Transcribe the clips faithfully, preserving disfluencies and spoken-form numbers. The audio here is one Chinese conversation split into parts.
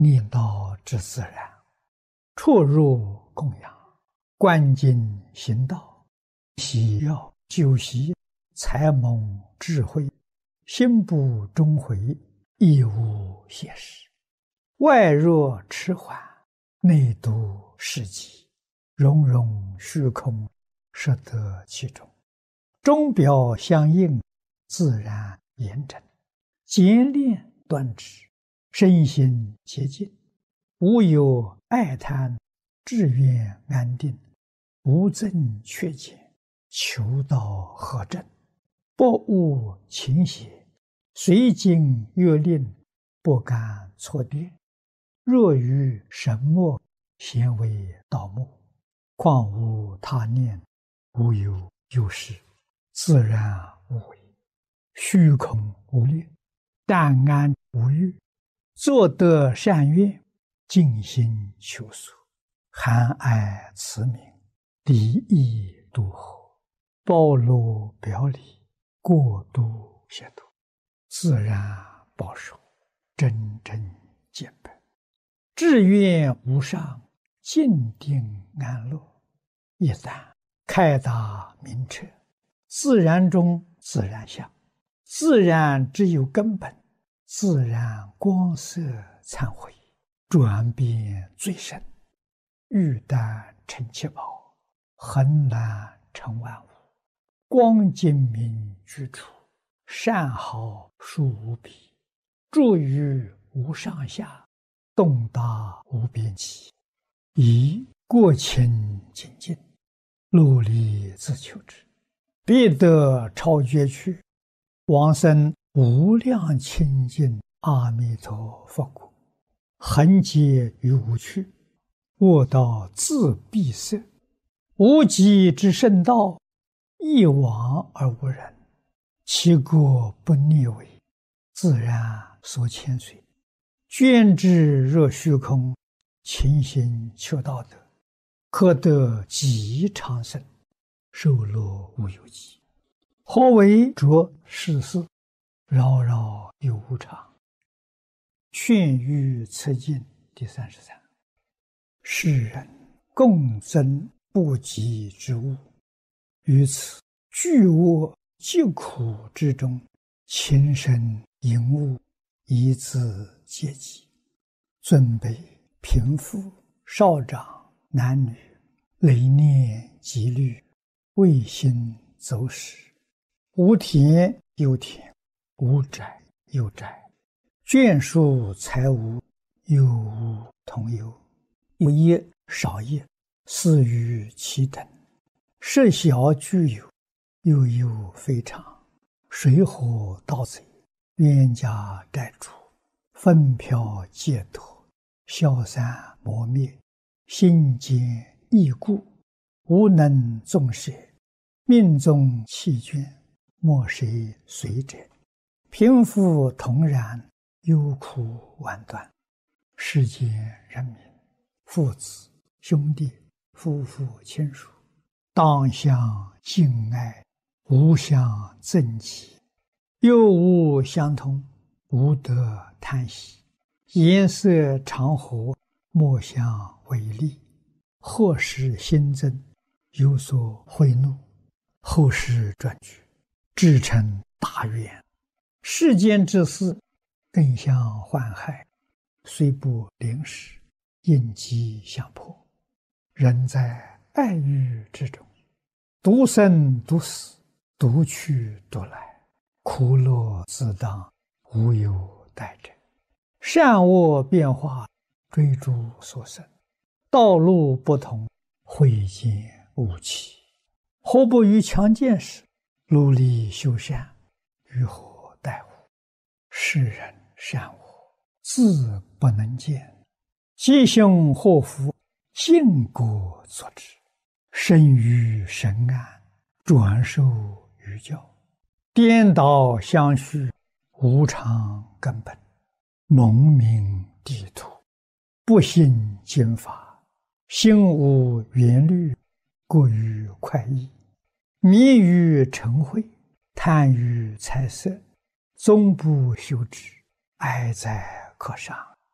逆道之自然，出入供养，观经行道，喜要修习，才蒙智慧，心不终回，亦无邪识。外若迟缓，内度世极，融融虚空，摄得其中。钟表相应，自然严整，简练端直，身心洁净，无有爱贪，志愿安定，无增缺减，求道合正，不误情邪，随经越令，不敢错颠。若于神默，咸为道默，况无他念，无有有事，自然无为，虚空无念，淡安无欲，作得善愿，尽心求索，含爱慈悯，离意度合，包罗表里，过度协度，自然保守，真正见本，志愿无上，静定安乐。一旦开达明彻，自然中自然相，自然只有根本，自然光色忏悔，转变最深，玉丹成七宝，恒然成万物，光精明居处，善好殊无比，住于无上下，动达无边际，以过清净尽，努力自求之，必得超绝去，往生无量清净阿弥陀佛国，恒劫于无趣，卧道自闭塞，无极之圣道，一往而无人，其国不逆违，自然所牵随，捐之若虚空，勤行求道德，可得极长生，寿乐无有极。何为着世事，扰扰有无常。劝喻此经第三十三。世人共增不及之物，于此巨恶疾苦之中，情深淫恶，以自阶级，尊卑贫富少长男女，累念积虑，未心走失，无田有田，无宅有宅，眷属财物，有无同有，有业少业，似于其等，设小具有，又有非常，水火盗贼，冤家债主，纷飘解脱，消散磨灭，心坚易故，无能纵舍，命中弃捐，莫谁随者，贫富同然，忧苦万端。世间人民，父子兄弟，夫妇亲属，当相敬爱，无相憎忌，又无相同，无得贪喜，颜色常和，莫相违逆，或使新增，有所贿赂，后世转举，至成大愿。世间之事，更相患害，虽不临时，应机相迫。人在爱欲之中，独生独死，独去独来，苦乐自当，无有待者。善恶变化，追逐所生，道路不同，慧见无期。何不于强健时，努力修善，于何待乎？世人善恶，自不能见，吉凶祸福，尽果作之。生于神安，转受于教，颠倒相续，无常根本，蒙名地土，不信经法，心无缘虑，过于快意，迷于嗔恚，贪于财色，终不修之，哀哉可伤。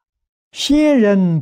先人